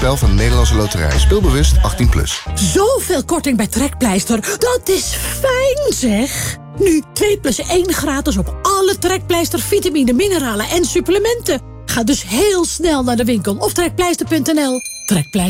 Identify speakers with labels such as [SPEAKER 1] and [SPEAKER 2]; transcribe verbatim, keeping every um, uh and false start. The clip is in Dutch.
[SPEAKER 1] Spel van de Nederlandse Loterij. Speelbewust achttien plus.
[SPEAKER 2] Zoveel korting bij Trekpleister. Dat is fijn, zeg. Nu twee plus één gratis op alle Trekpleister vitamine, mineralen en supplementen. Ga dus heel snel naar de winkel of trekpleister punt n l. Trekpleister.